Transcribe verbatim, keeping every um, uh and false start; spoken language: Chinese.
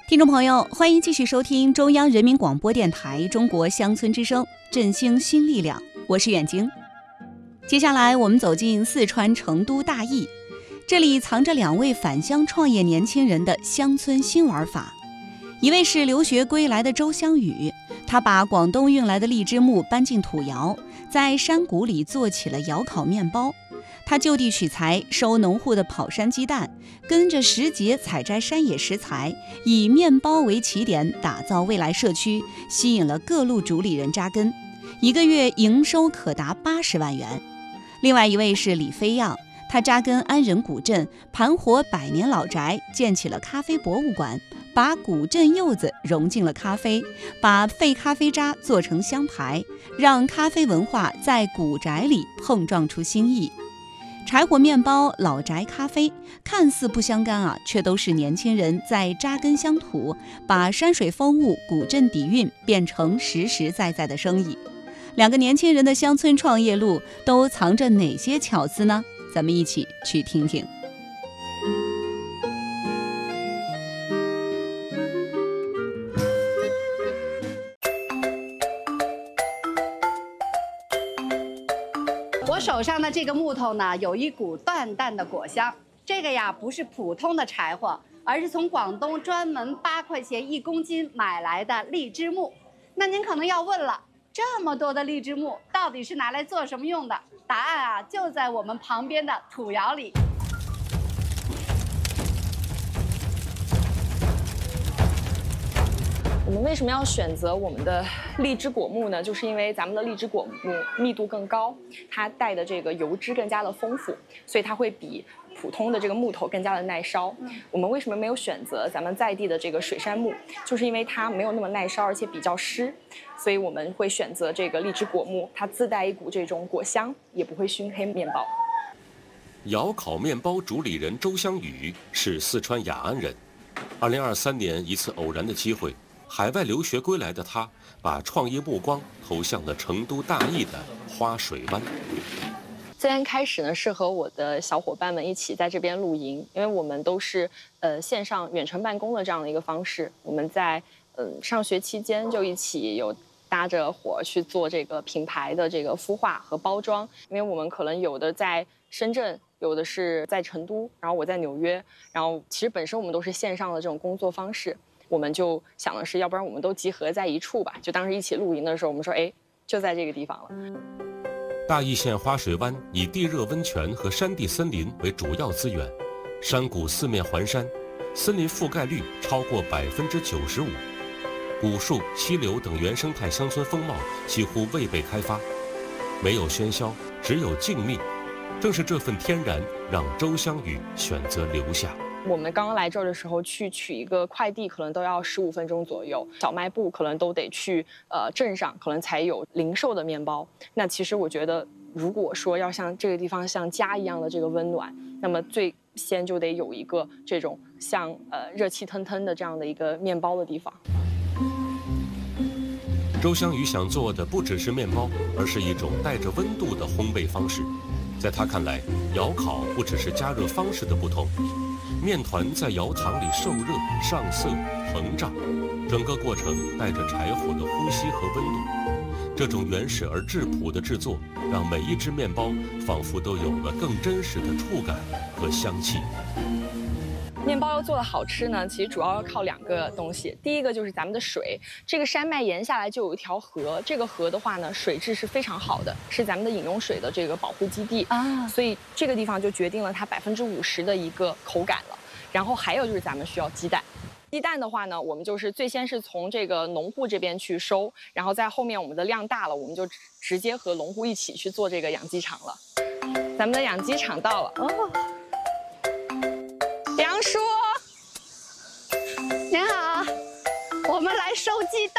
听众朋友，欢迎继续收听中央人民广播电台中国乡村之声，振兴新力量，我是远晶。接下来我们走进四川成都大邑，这里藏着两位返乡创业年轻人的乡村新玩法。一位是留学归来的周香宇，他把广东运来的荔枝木搬进土窑，在山谷里做起了窑烤面包。他就地取材，收农户的跑山鸡蛋，跟着时节采摘山野食材，以面包为起点，打造未来社区，吸引了各路主理人扎根，一个月营收可达八十万元。另外一位是李飞扬，他扎根安仁古镇，盘活百年老宅，建起了咖啡博物馆，把古镇柚子融进了咖啡，把废咖啡渣做成香牌，让咖啡文化在古宅里碰撞出新意。柴火面包、老宅咖啡，看似不相干啊，却都是年轻人在扎根乡土，把山水风物、古镇底蕴变成实实在在的生意。两个年轻人的乡村创业路都藏着哪些巧思呢？咱们一起去听听。 我手上的这个木头呢，有一股淡淡的果香。这个呀，不是普通的柴火，而是从广东专门八块钱一公斤买来的荔枝木。那您可能要问了，这么多的荔枝木到底是拿来做什么用的？答案啊，就在我们旁边的土窑里。 我们为什么要选择我们的荔枝果木呢？就是因为咱们的荔枝果木密度更高，它带的这个油脂更加的丰富，所以它会比普通的这个木头更加的耐烧。我们为什么没有选择咱们在地的这个水杉木？就是因为它没有那么耐烧，而且比较湿，所以我们会选择这个荔枝果木，它自带一股这种果香，也不会熏黑面包。 窑烤面包主理人周香宇是四川雅安人。二零二三年一次偶然的机会，海外留学归来的他，把创业目光投向了成都大邑的花水湾。 最先开始呢，是和我的小伙伴们一起在这边露营，因为我们都是呃线上远程办公的这样的一个方式。我们在嗯、呃、上学期间就一起有搭着伙去做这个品牌的这个孵化和包装，因为我们可能有的在深圳，有的是在成都，然后我在纽约，然后其实本身我们都是线上的这种工作方式。我们就想的是，要不然我们都集合在一处吧。就当时一起露营的时候，我们说，哎，就在这个地方了。 大邑县花水湾以地热温泉和山地森林为主要资源，山谷四面环山，森林覆盖率超过百分之九十五，古树、溪流等原生态乡村风貌几乎未被开发，没有喧嚣，只有静谧。正是这份天然，让周香宇选择留下。 我们刚刚来这儿的时候，去取一个快递可能都要十五分钟左右，小卖部可能都得去呃镇上，可能才有零售的面包。那其实我觉得，如果说要像这个地方像家一样的这个温暖，那么最先就得有一个这种像呃热气腾腾的这样的一个面包的地方。 周香宇想做的不只是面包，而是一种带着温度的烘焙方式。在他看来，窑烤不只是加热方式的不同，面团在窑膛里受热、上色、膨胀，整个过程带着柴火的呼吸和温度。这种原始而质朴的制作，让每一只面包仿佛都有了更真实的触感和香气。 面包要做的好吃呢，其实主要要靠两个东西。第一个就是咱们的水，这个山脉沿下来就有一条河，这个河的话呢，水质是非常好的，是咱们的饮用水的这个保护基地啊，所以这个地方就决定了它百分之五十的一个口感了。然后还有就是咱们需要鸡蛋。鸡蛋的话呢，我们就是最先是从这个农户这边去收，然后在后面我们的量大了，我们就直接和农户一起去做这个养鸡场了。咱们的养鸡场到了哦。 梁叔，您好，我们来收鸡蛋。